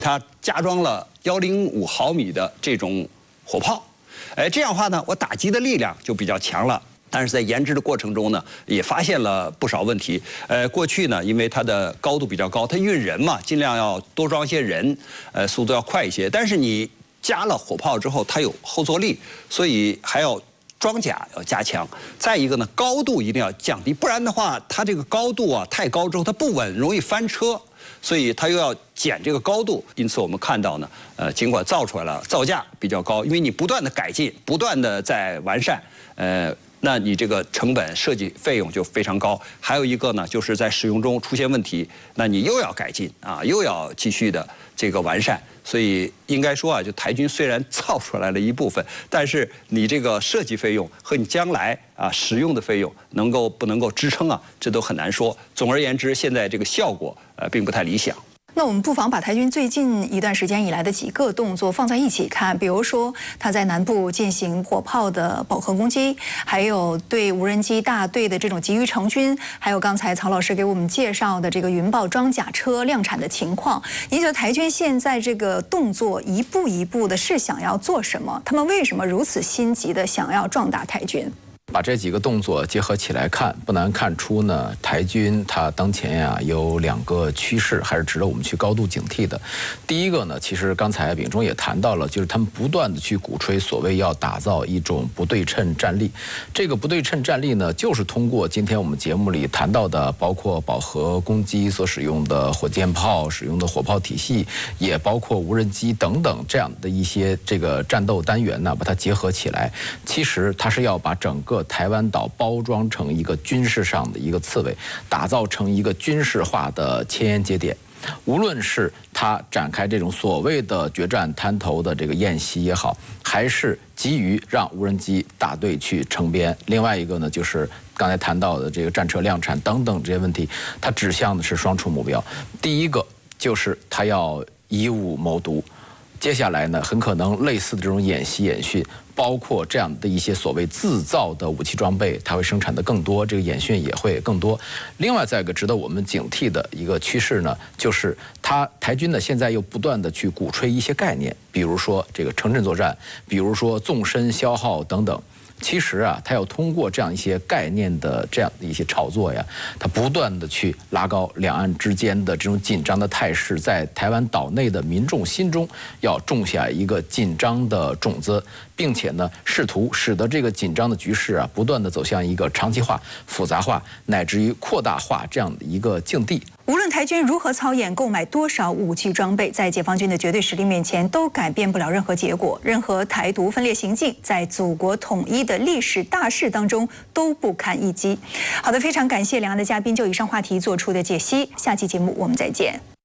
它加装了105毫米的这种火炮，这样的话呢，我打击的力量就比较强了。但是在研制的过程中呢，也发现了不少问题。过去呢，因为它的高度比较高，它运人嘛，尽量要多装一些人，速度要快一些。但是你加了火炮之后，它有后坐力，所以还要装甲要加强。再一个呢，高度一定要降低，不然的话，它这个高度啊太高之后它不稳，容易翻车。所以它又要减这个高度，因此我们看到呢，尽管造出来了，造价比较高，因为你不断的改进，不断的在完善，那你这个成本设计费用就非常高。还有一个呢，就是在使用中出现问题，那你又要改进啊，又要继续的这个完善。所以应该说啊，就台军虽然造出来了一部分，但是你这个设计费用和你将来啊使用的费用不能够支撑啊，这都很难说。总而言之，现在这个效果并不太理想。 那我们不妨把台军最近一段时间以来的几个动作放在一起看，比如说他在南部进行火炮的饱和攻击，还有对无人机大队的这种急于成军，还有刚才曹老师给我们介绍的这个云豹装甲车量产的情况。您觉得台军现在这个动作一步一步的是想要做什么？他们为什么如此心急的想要壮大台军？ 把这几个动作结合起来看，不难看出呢，台军它当前呀有2个趋势，还是值得我们去高度警惕的。第一个呢，其实刚才秉忠也谈到了，就是他们不断的去鼓吹所谓要打造一种不对称战力。这个不对称战力呢，就是通过今天我们节目里谈到的，包括饱和攻击所使用的火箭炮、使用的火炮体系，也包括无人机等等这样的一些这个战斗单元呢，把它结合起来。其实它是要把整个台湾岛包装成一个军事上的一个刺猬，打造成一个军事化的前沿节点。无论是他展开这种所谓的决战滩头的这个演习也好，还是急于让无人机大队去成编，另外一个呢，就是刚才谈到的这个战车量产等等这些问题，它指向的是双重目标。第一个就是他要以武谋独。接下来呢，很可能类似的这种演习演训，包括这样的一些所谓自造的武器装备，它会生产的更多，这个演训也会更多。另外，再一个值得我们警惕的一个趋势呢，就是台军呢现在又不断的去鼓吹一些概念，比如说这个城镇作战，比如说纵深消耗等等。其实啊，他要通过这样一些概念的这样的一些炒作呀，他不断的去拉高两岸之间的这种紧张的态势，在台湾岛内的民众心中要种下一个紧张的种子，并且呢，试图使得这个紧张的局势啊，不断的走向一个长期化、复杂化，乃至于扩大化这样的一个境地。 无论台军如何操演、购买多少武器装备，在解放军的绝对实力面前，都改变不了任何结果。任何台独分裂行径，在祖国统一的历史大势当中都不堪一击。好的，非常感谢两岸的嘉宾就以上话题做出的解析。下期节目我们再见。